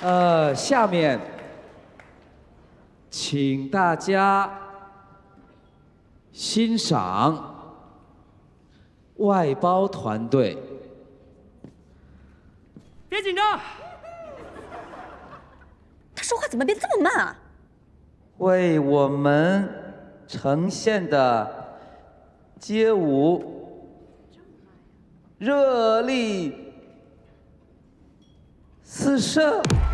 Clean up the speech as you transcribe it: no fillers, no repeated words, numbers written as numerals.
下面请大家欣赏外包团队。 别紧张， 他说话怎么变这么慢啊？ 为我们呈现的街舞热力四射。